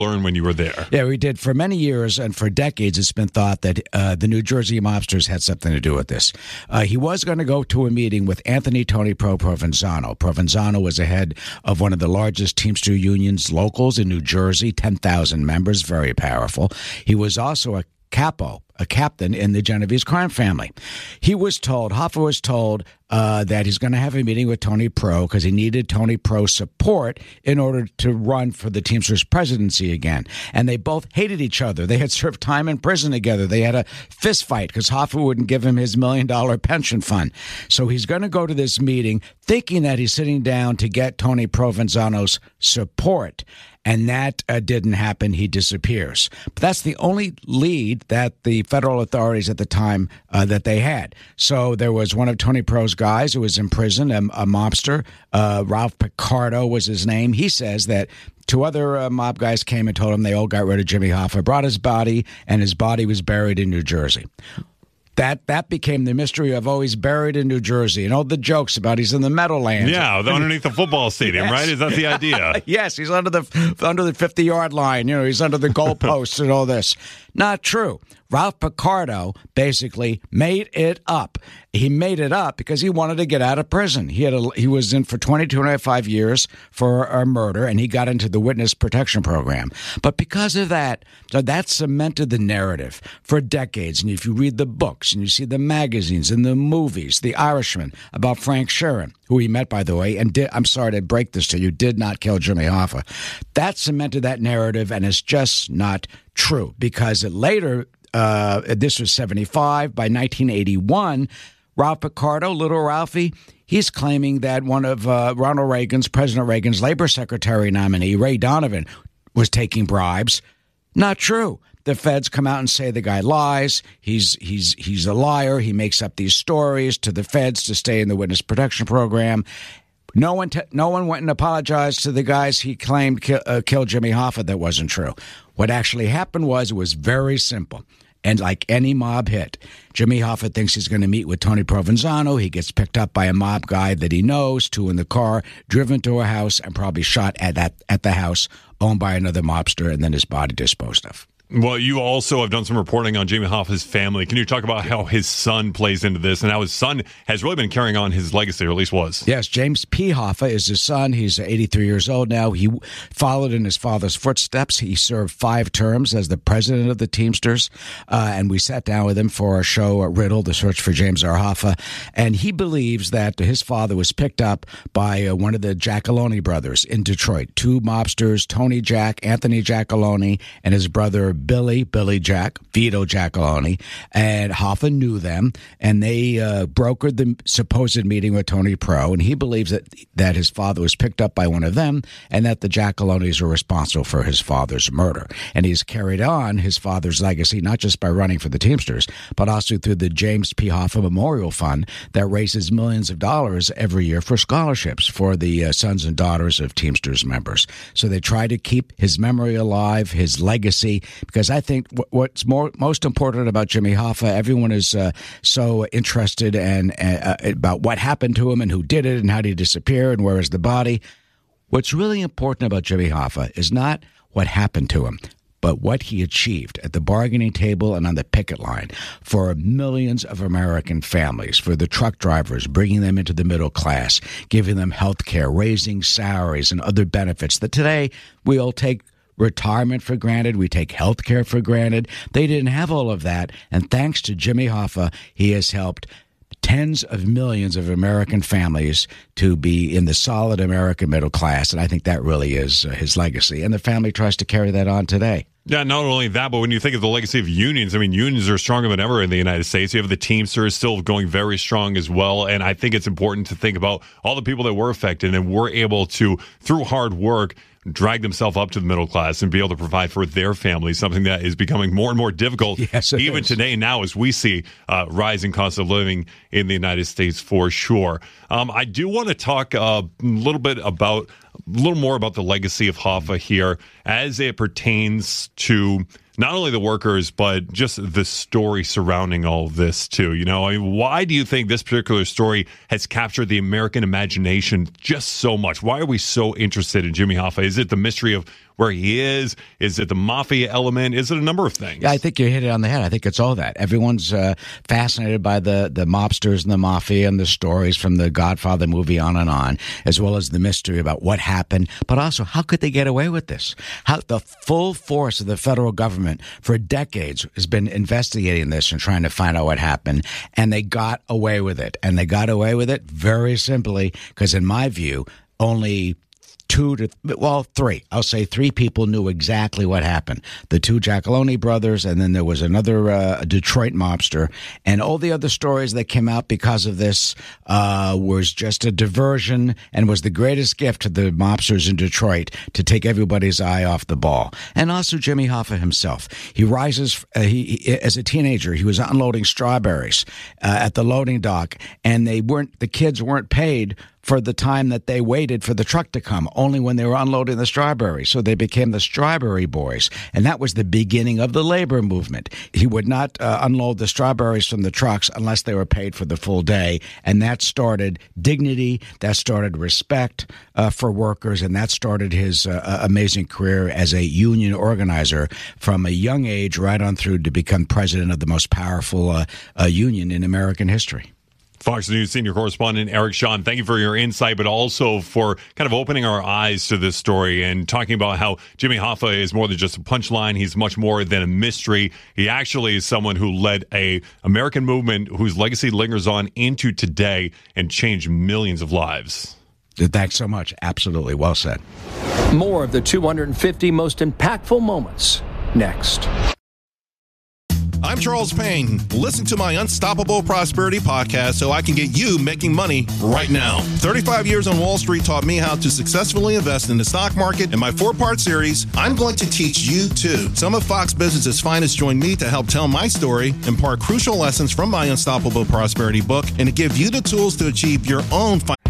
learn when you were there. Yeah, we did. For many years and for decades, it's been thought that the New Jersey mobsters had something to do with this. He was going to go to a meeting with Anthony Tony Provenzano. Provenzano was the head of one of the largest Teamster unions locals in New Jersey, 10,000 members, very powerful. He was also a captain in the Genovese crime family. Hoffa was told that he's going to have a meeting with Tony Pro because he needed Tony Pro's support in order to run for the Teamsters presidency again. And they both hated each other. They had served time in prison together. They had a fist fight because Hoffa wouldn't give him his $1 million pension fund. So he's going to go to this meeting thinking that he's sitting down to get Tony Provenzano's support. And that didn't happen. He disappears. But that's the only lead that the federal authorities at the time that they had. So there was one of Tony Pro's guys who was in prison, a mobster. Ralph Picardo was his name. He says that two other mob guys came and told him they all got rid of Jimmy Hoffa, brought his body, and his body was buried in New Jersey. That became the mystery of, he's buried in New Jersey, and all the jokes about he's in the Meadowlands. Yeah, underneath the football stadium, yes. Right? Is that the idea? Yes, he's under the 50-yard line. He's under the goalposts and all this. Not true. Ralph Picardo basically made it up. He made it up because he wanted to get out of prison. He was in for 22.5 years for a murder, and he got into the witness protection program. But because of that cemented the narrative for decades. And if you read the books and you see the magazines and the movies, The Irishman about Frank Sheeran, who he met, by the way, and I'm sorry to break this to you, did not kill Jimmy Hoffa. That cemented that narrative, and it's just not true because this was 1975. By 1981, Ralph Picardo, Little Ralphie, he's claiming that one of President Reagan's labor secretary nominee, Ray Donovan, was taking bribes. Not true. The feds come out and say the guy lies. He's a liar. He makes up these stories to the feds to stay in the witness protection program. No one went and apologized to the guys he claimed killed Jimmy Hoffa. That wasn't true. What actually happened was, it was very simple. And like any mob hit, Jimmy Hoffa thinks he's going to meet with Tony Provenzano. He gets picked up by a mob guy that he knows, two in the car, driven to a house, and probably shot at the house owned by another mobster, and then his body disposed of. Well, you also have done some reporting on Jimmy Hoffa's family. Can you talk about how his son plays into this and how his son has really been carrying on his legacy, or at least was? Yes, James P. Hoffa is his son. He's 83 years old now. He followed in his father's footsteps. He served 5 terms as the president of the Teamsters, and we sat down with him for our show, Riddle, The Search for James R. Hoffa, and he believes that his father was picked up by one of the Giacalone brothers in Detroit, 2 mobsters, Tony Jack, Anthony Giacalone, and his brother Billy Jack, Vito Giacalone, and Hoffa knew them, and they brokered the supposed meeting with Tony Pro, and he believes that his father was picked up by one of them, and that the Giacalones are responsible for his father's murder. And he's carried on his father's legacy, not just by running for the Teamsters, but also through the James P. Hoffa Memorial Fund that raises millions of dollars every year for scholarships for the sons and daughters of Teamsters members. So they try to keep his memory alive, his legacy, because I think what's most important about Jimmy Hoffa, everyone is so interested and about what happened to him and who did it and how did he disappear and where is the body. What's really important about Jimmy Hoffa is not what happened to him, but what he achieved at the bargaining table and on the picket line for millions of American families, for the truck drivers, bringing them into the middle class, giving them health care, raising salaries and other benefits that today we all take retirement for granted. We take health care for granted. They didn't have all of that. And thanks to Jimmy Hoffa, he has helped tens of millions of American families to be in the solid American middle class. And I think that really is his legacy. And the family tries to carry that on today. Yeah, not only that, but when you think of the legacy of unions, I mean, unions are stronger than ever in the United States. You have the Teamsters still going very strong as well. And I think it's important to think about all the people that were affected and were able to, through hard work, drag themselves up to the middle class and be able to provide for their families, something that is becoming more and more difficult, even today now as we see rising cost of living in the United States for sure. I do want to talk a little more about the legacy of Hoffa here as it pertains to not only the workers, but just the story surrounding all of this, too. You know, I mean, why do you think this particular story has captured the American imagination just so much? Why are we so interested in Jimmy Hoffa? Is it the mystery of where he is? Is it the mafia element? Is it a number of things? Yeah, I think you hit it on the head. I think it's all that. Everyone's fascinated by the mobsters and the mafia and the stories from the Godfather movie on, as well as the mystery about what happened, but also how could they get away with this? How the full force of the federal government for decades has been investigating this and trying to find out what happened, and they got away with it. And they got away with it very simply because, in my view, only three. I'll say three people knew exactly what happened. The two Giacalone brothers, and then there was another Detroit mobster. And all the other stories that came out because of this was just a diversion and was the greatest gift to the mobsters in Detroit to take everybody's eye off the ball. And also Jimmy Hoffa himself. He rises, as a teenager, he was unloading strawberries at the loading dock, and the kids weren't paid for the time that they waited for the truck to come, only when they were unloading the strawberries. So they became the Strawberry Boys. And that was the beginning of the labor movement. He would not unload the strawberries from the trucks unless they were paid for the full day. And that started dignity, that started respect for workers, and that started his amazing career as a union organizer from a young age right on through to become president of the most powerful union in American history. Fox News senior correspondent Eric Shawn, thank you for your insight, but also for kind of opening our eyes to this story and talking about how Jimmy Hoffa is more than just a punchline. He's much more than a mystery. He actually is someone who led a American movement whose legacy lingers on into today and changed millions of lives. Thanks so much. Absolutely. Well said. More of the 250 most impactful moments next. I'm Charles Payne. Listen to my Unstoppable Prosperity podcast so I can get you making money right now. 35 years on Wall Street taught me how to successfully invest in the stock market. In my 4-part series, I'm going to teach you too. Some of Fox Business's finest join me to help tell my story, impart crucial lessons from my Unstoppable Prosperity book, and to give you the tools to achieve your own financial